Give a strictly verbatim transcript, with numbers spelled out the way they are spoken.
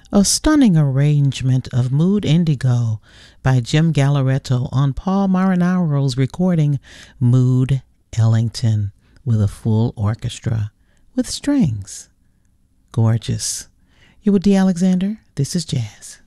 A stunning arrangement of Mood Indigo by Jim Galleretto on Paul Marinaro's recording Mood Ellington with a full orchestra with strings. Gorgeous. You with D. Alexander? This is jazz.